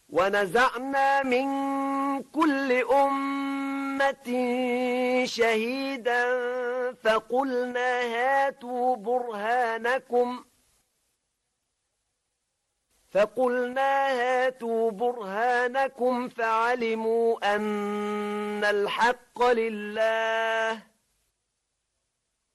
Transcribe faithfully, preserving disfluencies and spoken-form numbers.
ونزعنا من كل أمة شهيدا فقلنا هاتوا برهانكم فقلنا هاتوا برهانكم فعلموا أن الحق لله